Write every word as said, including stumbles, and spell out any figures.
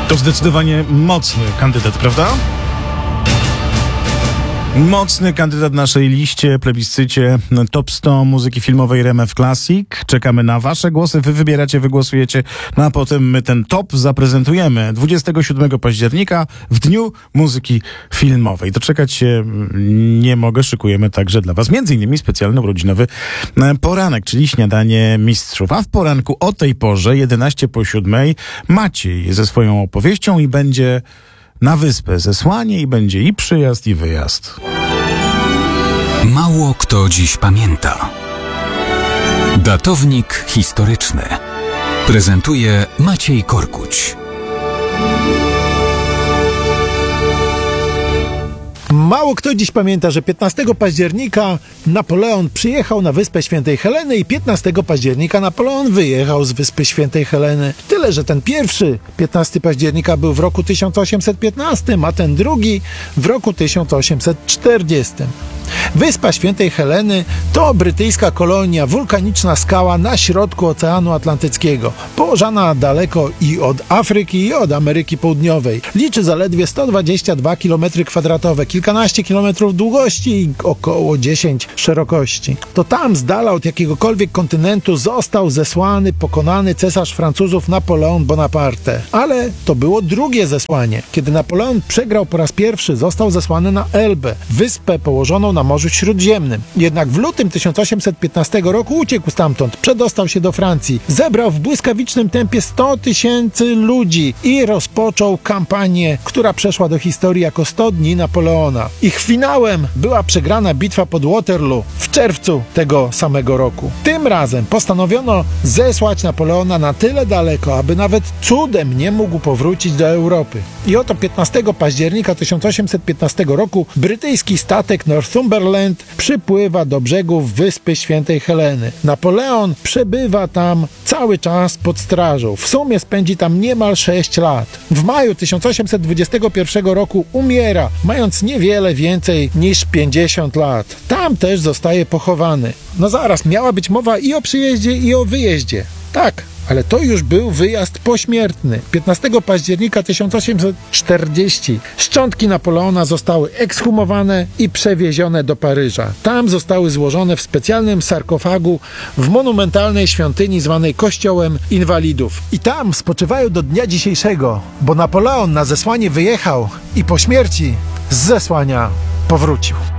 To zdecydowanie mocny kandydat, prawda? Mocny kandydat w naszej liście, plebiscycie Top sto muzyki filmowej R M F Classic. Czekamy na wasze głosy, wy wybieracie, wygłosujecie, no a potem my ten top zaprezentujemy dwudziestego siódmego października w Dniu Muzyki Filmowej. Doczekać się nie mogę, szykujemy także dla was między innymi specjalny urodzinowy poranek, czyli śniadanie mistrzów. A w poranku o tej porze, jedenaście po siódmej, Maciej ze swoją opowieścią i będzie na wyspę zesłanie i będzie i przyjazd, i wyjazd. Mało kto dziś pamięta. Datownik historyczny prezentuje Maciej Korkuć. Mało kto dziś pamięta, że piętnastego października Napoleon przyjechał na Wyspę Świętej Heleny i piętnastego października Napoleon wyjechał z Wyspy Świętej Heleny. Tyle, że ten pierwszy, piętnastego października, był w roku tysiąc osiemset piętnastym, a ten drugi w roku tysiąc osiemset czterdziestym. Wyspa Świętej Heleny to brytyjska kolonia, wulkaniczna skała na środku Oceanu Atlantyckiego, położona daleko i od Afryki, i od Ameryki Południowej. Liczy zaledwie sto dwadzieścia dwa kilometry kwadratowe, kilkanaście kilometrów długości i około dziesięć szerokości. To tam, z dala od jakiegokolwiek kontynentu, został zesłany, pokonany cesarz Francuzów Napoleon Bonaparte. Ale to było drugie zesłanie. Kiedy Napoleon przegrał po raz pierwszy, został zesłany na Elbę, wyspę położoną na Morzu Śródziemnym. Jednak w lutym tysiąc osiemset piętnastego roku uciekł stamtąd, przedostał się do Francji, zebrał w błyskawicznym tempie sto tysięcy ludzi i rozpoczął kampanię, która przeszła do historii jako sto dni Napoleona. Ich finałem była przegrana bitwa pod Waterloo w czerwcu tego samego roku. Tym razem postanowiono zesłać Napoleona na tyle daleko, aby nawet cudem nie mógł powrócić do Europy. I oto piętnastego października tysiąc osiemset piętnastego roku brytyjski statek Northumberland przypływa do brzegów Wyspy Świętej Heleny. Napoleon przebywa tam cały czas pod strażą. W sumie spędzi tam niemal sześć lat. W maju tysiąc osiemset dwudziestego pierwszego roku umiera, mając niewiele więcej niż pięćdziesiąt lat. Tam też zostaje pochowany. No zaraz, miała być mowa i o przyjeździe, i o wyjeździe. Tak, ale to już był wyjazd pośmiertny. piętnastego października tysiąc osiemset czterdziestego szczątki Napoleona zostały ekshumowane i przewiezione do Paryża. Tam zostały złożone w specjalnym sarkofagu w monumentalnej świątyni zwanej Kościołem Inwalidów. I tam spoczywają do dnia dzisiejszego, bo Napoleon na zesłanie wyjechał i po śmierci z zesłania powrócił.